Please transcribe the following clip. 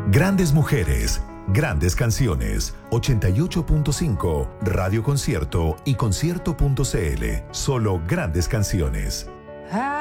Grandes mujeres, grandes canciones. 88.5, Radio Concierto y concierto.cl. Solo grandes canciones.